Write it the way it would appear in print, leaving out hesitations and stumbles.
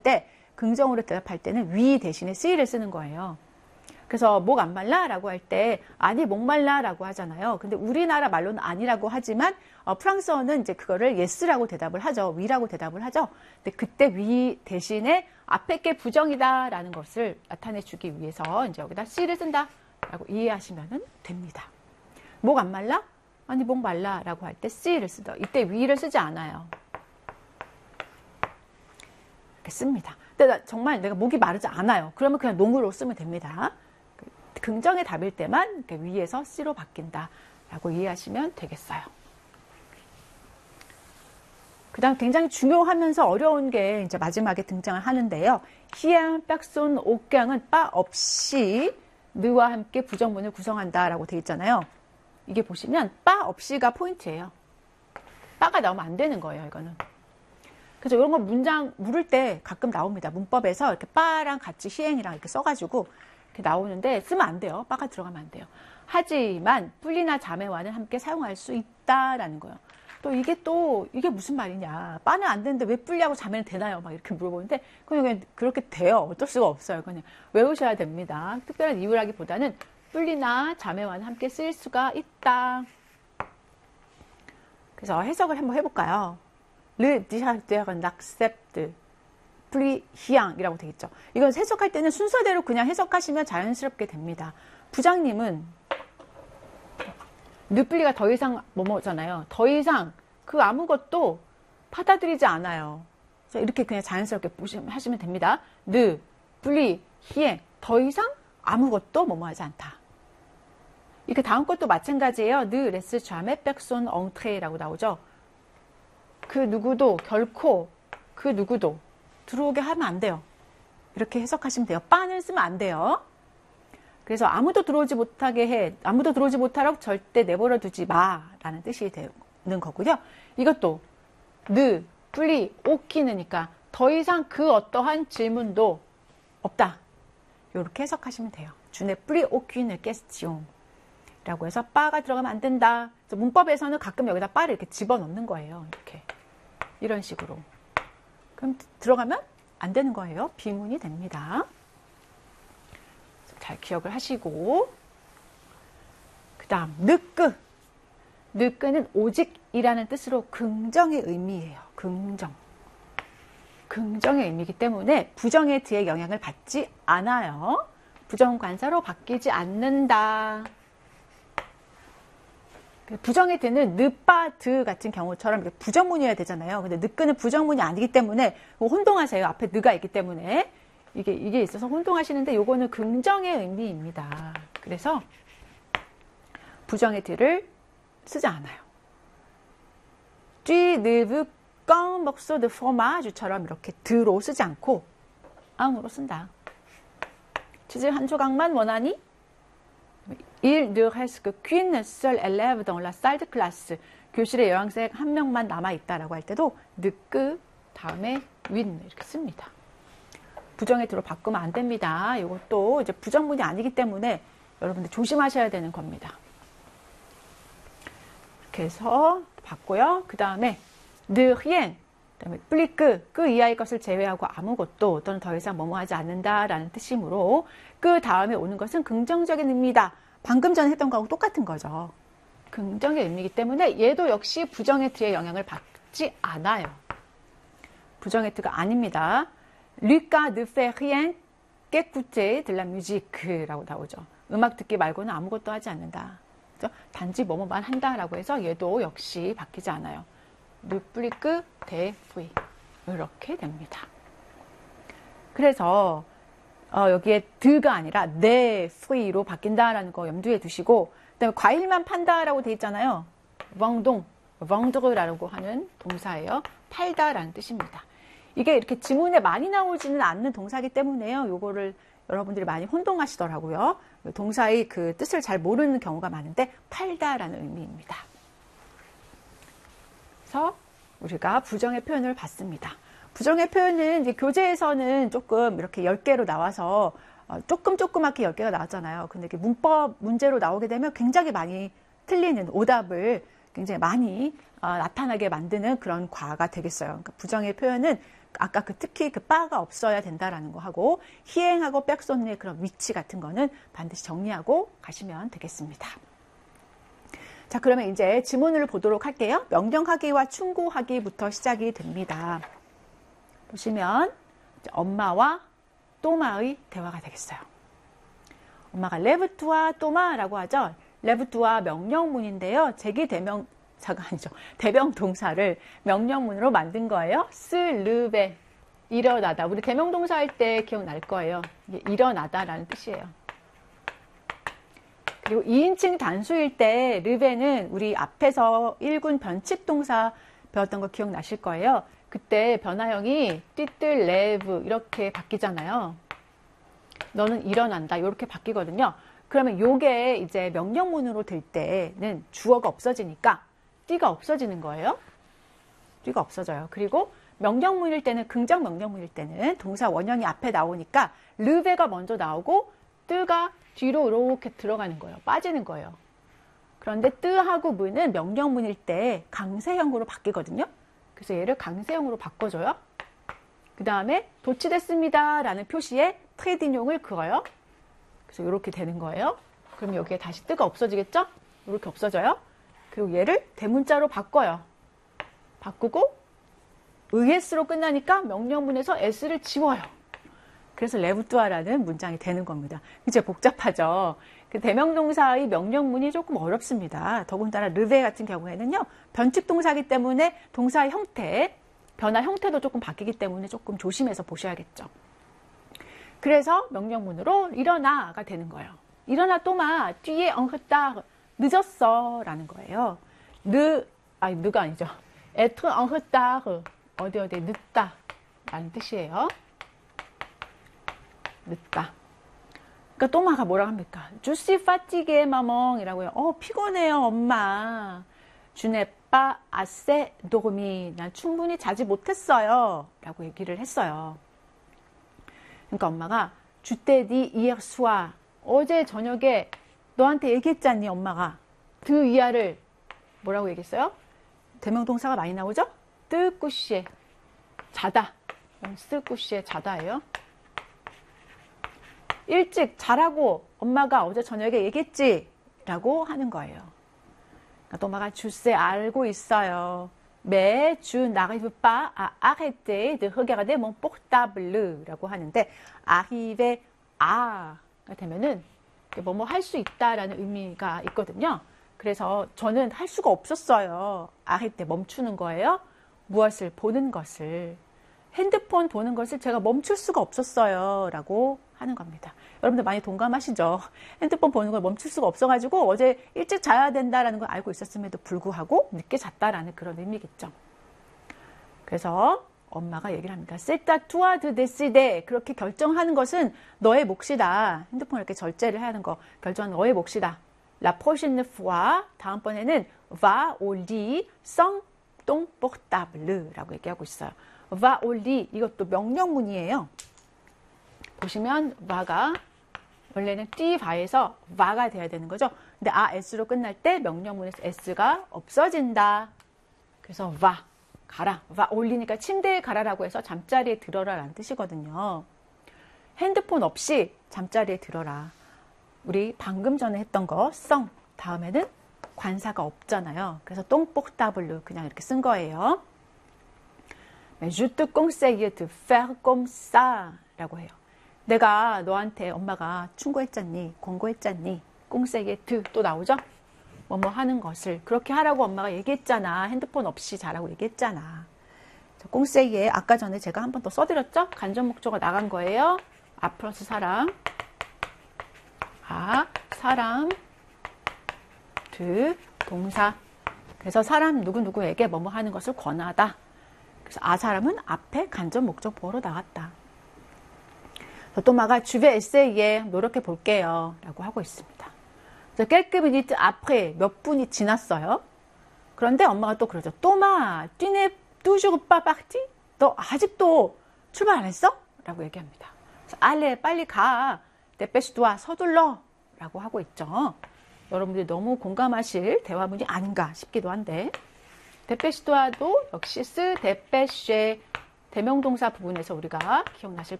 때 긍정으로 대답할 때는 위 대신에 쓰이를 쓰는 거예요. 그래서 목 안 말라? 라고 할 때 아니 목 말라 라고 하잖아요. 근데 우리나라 말로는 아니라고 하지만 프랑스어는 이제 그거를 yes라고 대답을 하죠. 위라고 대답을 하죠. 근데 그때 위 대신에 앞에 게 부정이다 라는 것을 나타내 주기 위해서 이제 여기다 씨를 쓴다 라고 이해하시면 됩니다. 목 안 말라? 아니 목 말라 라고 할 때 씨를 쓰죠. 이때 위를 쓰지 않아요. 이렇게 씁니다. 근데 정말 내가 목이 마르지 않아요. 그러면 그냥 농으로 쓰면 됩니다. 긍정의 답일 때만 이렇게 위에서 씨로 바뀐다 라고 이해하시면 되겠어요. 그 다음 굉장히 중요하면서 어려운 게 이제 마지막에 등장을 하는데요. 히앙, 빡손, 옥강은 빠 없이 느와 함께 부정문을 구성한다 라고 되어 있잖아요. 이게 보시면 빠 없이가 포인트예요. 빠가 나오면 안 되는 거예요, 이거는. 그래서 이런 거 문장 물을 때 가끔 나옵니다. 문법에서 이렇게 빠랑 같이 히앵이랑 이렇게 써가지고 이렇게 나오는데 쓰면 안 돼요. 빠가 들어가면 안 돼요. 하지만 뿔리나 자매와는 함께 사용할 수 있다라는 거예요. 또 이게 무슨 말이냐. 빠는 안 되는데 왜 뿔리하고 자매는 되나요? 막 이렇게 물어보는데 그냥 그렇게 돼요. 어쩔 수가 없어요. 그냥 외우셔야 됩니다. 특별한 이유라기보다는 뿔리나 자매와는 함께 쓸 수가 있다. 그래서 해석을 한번 해볼까요? Le directeur n'accepte plus hiang이라고 되겠죠. 이건 해석할 때는 순서대로 그냥 해석하시면 자연스럽게 됩니다. 부장님은 느플리가 더 이상 뭐뭐잖아요. 더 이상 그 아무것도 받아들이지 않아요. 그래서 이렇게 그냥 자연스럽게 하시면 됩니다. 느플리 히엥 더 이상 아무것도 뭐뭐하지 않다. 이렇게 다음 것도 마찬가지예요. 느 레스 jamais personne entré라고 나오죠. 그 누구도 결코 그 누구도 들어오게 하면 안 돼요. 이렇게 해석하시면 돼요. 빠는 쓰면 안 돼요. 그래서 아무도 들어오지 못하게 해. 아무도 들어오지 못하라고 절대 내버려 두지 마라는 뜻이 되는 거고요. 이것도 느, 플리, 오키느니까 더 이상 그 어떠한 질문도 없다. 이렇게 해석하시면 돼요. 주네 플리 오키느 깨스티용 라고 해서 빠가 들어가면 안 된다. 그래서 문법에서는 가끔 여기다 빠를 이렇게 집어넣는 거예요. 이렇게 이런 식으로. 그럼 들어가면 안 되는 거예요. 비문이 됩니다. 잘 기억을 하시고 그 다음 느끄. 느끄는 오직이라는 뜻으로 긍정의 의미예요. 긍정. 긍정의 의미이기 때문에 부정의 드의 영향을 받지 않아요. 부정관사로 바뀌지 않는다. 부정의 드는 느빠 드 같은 경우처럼 부정문이어야 되잖아요. 근데 느끄는 부정문이 아니기 때문에 혼동하세요. 앞에 느가 있기 때문에 이게 있어서 혼동하시는데 요거는 긍정의 의미입니다. 그래서 부정의 드를 쓰지 않아요. tu ne veux qu'un morceau de fromage처럼 이렇게 드로 쓰지 않고 앙으로 쓴다. 치즈 한 조각만 원하니? Il ne reste qu'une seule élève dans la salle de classe. 교실에 여학생 한 명만 남아있다라고 할 때도 느끄 다음에 윈 이렇게 씁니다. 부정의 드로 바꾸면 안 됩니다. 이것도 이제 부정문이 아니기 때문에 여러분들 조심하셔야 되는 겁니다. 이렇게 해서 바꾸요. 그 다음에 ne rien, 그다음에 plus que, 그 이하의 것을 제외하고 아무것도 또는 더 이상 뭐뭐하지 않는다라는 뜻이므로 그 다음에 오는 것은 긍정적인 의미다. 방금 전에 했던 거하고 똑같은 거죠. 긍정의 의미이기 때문에 얘도 역시 부정의 드의 영향을 받지 않아요. 부정의 드가 아닙니다. Lucas ne fait rien qu'écouter de la musique라고 나오죠. 음악 듣기 말고는 아무것도 하지 않는다. 그렇죠? 단지 뭐뭐만 한다라고 해서 얘도 역시 바뀌지 않아요. Ne plus que des fruits 이렇게 됩니다. 그래서 여기에 드가 아니라 네 fruits로 바뀐다라는 거 염두에 두시고 그다음에 과일만 판다라고 돼 있잖아요. vendre라고 하는 동사예요. 팔다라는 뜻입니다. 이게 이렇게 지문에 많이 나오지는 않는 동사이기 때문에요. 요거를 여러분들이 많이 혼동하시더라고요. 동사의 그 뜻을 잘 모르는 경우가 많은데 팔다라는 의미입니다. 그래서 우리가 부정의 표현을 봤습니다. 부정의 표현은 이제 교재에서는 조금 이렇게 10개로 나와서 조그맣게 10개가 나왔잖아요. 근데 이렇게 문법 문제로 나오게 되면 굉장히 많이 틀리는 오답을 굉장히 많이 나타나게 만드는 그런 과가 되겠어요. 그러니까 부정의 표현은 아까 특히 그 바가 없어야 된다라는 거 하고 희행하고 백손의 그런 위치 같은 거는 반드시 정리하고 가시면 되겠습니다. 자, 그러면 이제 지문을 보도록 할게요. 명령하기와 충고하기부터 시작이 됩니다. 보시면 엄마와 또마의 대화가 되겠어요. 엄마가 레브투와 또마라고 하죠. 레브투와 명령문인데요. 제기대명사가 아니죠. 대명동사를 명령문으로 만든 거예요. 스르베, 일어나다. 우리 대명동사 할 때 기억날 거예요. 이게 일어나다라는 뜻이에요. 그리고 2인칭 단수일 때 르베는 우리 앞에서 1군 변칙동사 배웠던 거 기억나실 거예요. 그때 변화형이 띠뜰 레브 이렇게 바뀌잖아요. 너는 일어난다 이렇게 바뀌거든요. 그러면 요게 이제 명령문으로 될 때는 주어가 없어지니까 띠가 없어지는 거예요. 띠가 없어져요. 그리고 명령문일 때는 긍정 명령문일 때는 동사 원형이 앞에 나오니까 르베가 먼저 나오고 뜨가 뒤로 이렇게 들어가는 거예요. 빠지는 거예요. 그런데 뜨하고 문은 명령문일 때 강세형으로 바뀌거든요. 그래서 얘를 강세형으로 바꿔줘요. 그 다음에 도치됐습니다 라는 표시에 트레딘용을 그어요. 그래서 이렇게 되는 거예요. 그럼 여기에 다시 뜨가 없어지겠죠? 이렇게 없어져요. 그리고 얘를 대문자로 바꿔요. 바꾸고 ES로 끝나니까 명령문에서 S를 지워요. 그래서 레브뚜아라는 문장이 되는 겁니다. 이제 복잡하죠. 그 대명동사의 명령문이 조금 어렵습니다. 더군다나 르베 같은 경우에는요. 변칙동사이기 때문에 동사의 형태, 변화 형태도 조금 바뀌기 때문에 조금 조심해서 보셔야겠죠. 그래서 명령문으로 일어나가 되는 거예요. 일어나 또마 뒤에 엉흐따 늦었어 라는 거예요. 느가 아니죠. être en retard 어디 늦다 라는 뜻이에요. 늦다. 그러니까 또마가 뭐라고 합니까? Je suis fatigué, maman 이라고요. 피곤해요, 엄마. Je n'ai pas assez dormi. 난 충분히 자지 못했어요. 라고 얘기를 했어요. 그러니까 엄마가 Je t'ai dit hier soir. 어제 저녁에 너한테 얘기했잖니, 엄마가. 그 이하를 뭐라고 얘기했어요? 대명동사가 많이 나오죠? 뜨꾸시에 자다. 뜨꾸시에 자다예요. 일찍 자라고 엄마가 어제 저녁에 얘기했지 라고 하는 거예요. 그러니까 엄마가 주세 알고 있어요. Mais je n'arrive pas à arrêter de regarder mon portable 라고 하는데 arrive 아가 되면은 뭐뭐 할 수 있다라는 의미가 있거든요. 그래서 저는 할 수가 없었어요. arrêter 멈추는 거예요. 무엇을 보는 것을. 핸드폰 보는 것을 제가 멈출 수가 없었어요 라고 하는 겁니다. 여러분들 많이 동감하시죠? 핸드폰 보는 걸 멈출 수가 없어가지고 어제 일찍 자야 된다라는 걸 알고 있었음에도 불구하고 늦게 잤다라는 그런 의미겠죠. 그래서 엄마가 얘기를 합니다. C'est à toi de décider. 그렇게 결정하는 것은 너의 몫이다. 핸드폰을 이렇게 절제를 하는 거 결정하는 너의 몫이다. La prochaine fois 다음번에는 va au lit sans ton portable 라고 얘기하고 있어요. va au lit 이것도 명령문이에요. 보시면 va가 원래는 띠바에서 va가 돼야 되는 거죠. 근데 s로 끝날 때 명령문에서 s가 없어진다. 그래서 va 가라. va 올리니까 침대에 가라라고 해서 잠자리에 들어라 라는 뜻이거든요. 핸드폰 없이 잠자리에 들어라. 우리 방금 전에 했던 거 성 다음에는 관사가 없잖아요. 그래서 똥복다블루 그냥 이렇게 쓴 거예요. Je te conseille de faire comme ça 라고 해요. 내가 너한테 엄마가 충고했잖니, 권고했잖니, 꽁세게 또 나오죠? 뭐뭐 하는 것을 그렇게 하라고 엄마가 얘기했잖아. 핸드폰 없이 자라고 얘기했잖아. 꽁세게 아까 전에 제가 한 번 더 써드렸죠? 간접 목적어 나간 거예요. 아 플러스 사람, 사람, 동사. 그래서 사람 누구누구에게 뭐뭐 하는 것을 권하다. 그래서 사람은 앞에 간접 목적보어로 나갔다. 또마가 주베 에세이에 노력해 볼게요 라고 하고 있습니다. quelques minutes après 몇 분이 지났어요. 그런데 엄마가 또 그러죠. 또마, tu n'es toujours pas parti? 너 아직도 출발 안 했어? 라고 얘기합니다. 알레 빨리 가. 데페시도아 서둘러 라고 하고 있죠. 여러분들이 너무 공감하실 대화문이 아닌가 싶기도 한데 데페시도아도 역시 스 데페쉐 대명동사 부분에서 우리가 기억나실